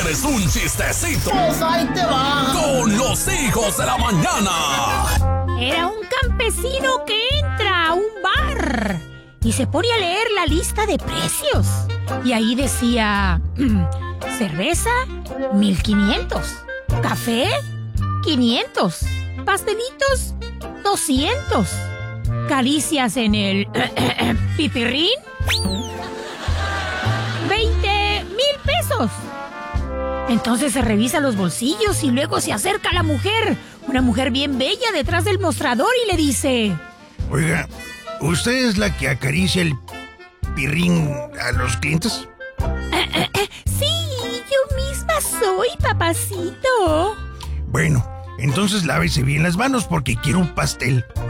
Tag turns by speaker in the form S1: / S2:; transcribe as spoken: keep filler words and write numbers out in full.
S1: quieres un chistecito?
S2: Pues ahí te va.
S1: Con los hijos de la mañana.
S3: Era un campesino que entra a un bar y se pone a leer la lista de precios. Y ahí decía, cerveza, mil quinientos. Café, quinientos. Pastelitos, doscientos. Caricias en el pipirrín, veinte mil pesos. Entonces se revisa los bolsillos y luego se acerca a la mujer, una mujer bien bella detrás del mostrador, y le dice:
S4: Oiga, ¿usted es la que acaricia el pirrín a los clientes?
S3: Eh, eh, eh, sí, yo misma soy, papacito.
S4: Bueno, entonces lávese bien las manos porque quiero un pastel.